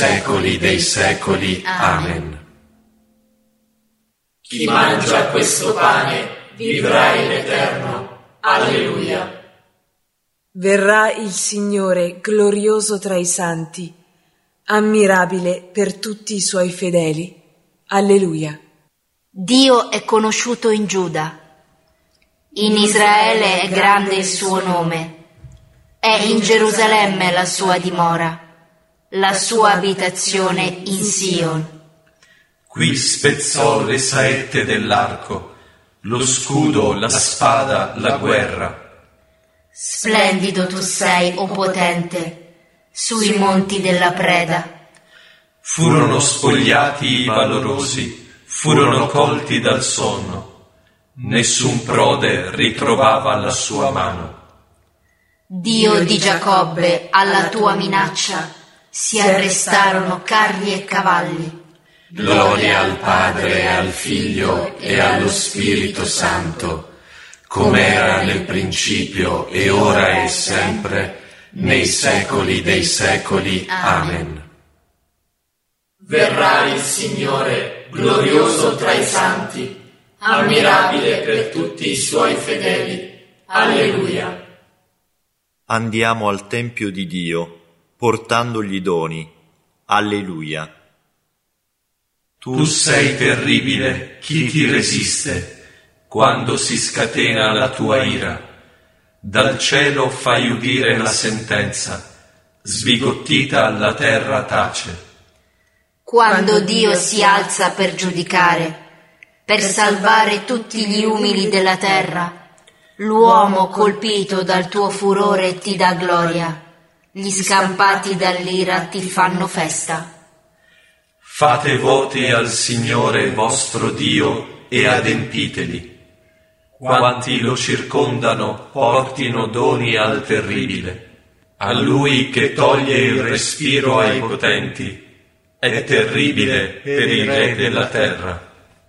secoli dei secoli. Amen. Chi mangia questo pane vivrà in eterno. Alleluia. Verrà il Signore glorioso tra i santi, ammirabile per tutti i suoi fedeli. Alleluia. Dio è conosciuto in Giuda. In Israele è grande il suo nome. È in Gerusalemme la sua dimora, la sua abitazione in Sion. Qui spezzò le saette dell'arco, lo scudo, la spada, la guerra. Splendido tu sei, o potente, sui monti della preda. Furono spogliati i valorosi, furono colti dal sonno. Nessun prode ritrovava la sua mano. Dio di Giacobbe, alla tua minaccia si arrestarono carri e cavalli. Gloria al Padre, al Figlio e allo Spirito Santo, come era nel principio e ora e sempre, nei secoli dei secoli. Amen. Verrà il Signore glorioso tra i santi, ammirabile per tutti i suoi fedeli. Alleluia. Andiamo al Tempio di Dio, portandogli doni. Alleluia. Tu sei terribile, chi ti resiste? Quando si scatena la tua ira, dal cielo fai udire la sentenza, sbigottita la terra tace. Quando Dio si alza per giudicare, per salvare tutti gli umili della terra, l'uomo colpito dal tuo furore ti dà gloria, gli scampati dall'ira ti fanno festa. Fate voti al Signore vostro Dio e adempiteli. Quanti lo circondano portino doni al terribile. A Lui che toglie il respiro ai potenti, è terribile per i re della terra.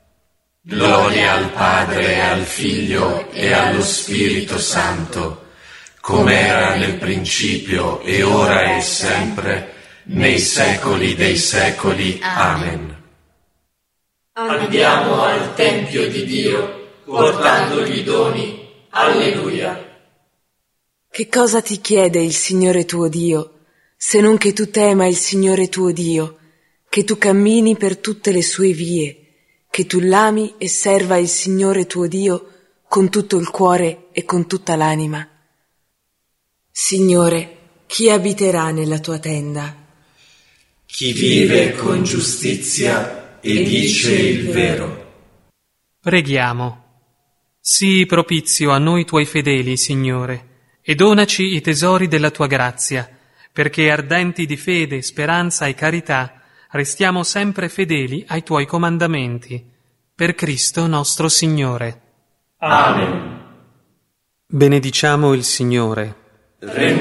Gloria al Padre, al Figlio e allo Spirito Santo, come era nel principio e ora e sempre, nei secoli dei secoli. Amen. Andiamo al Tempio di Dio, portandogli doni. Alleluia. Che cosa ti chiede il Signore tuo Dio, se non che tu tema il Signore tuo Dio, che tu cammini per tutte le sue vie, che tu l'ami e serva il Signore tuo Dio con tutto il cuore e con tutta l'anima. Signore, chi abiterà nella tua tenda? Chi vive con giustizia e dice il vero. Preghiamo. Sii propizio a noi tuoi fedeli, Signore, e donaci i tesori della tua grazia, perché ardenti di fede, speranza e carità restiamo sempre fedeli ai tuoi comandamenti. Per Cristo nostro Signore. Amen. Benediciamo il Signore. Re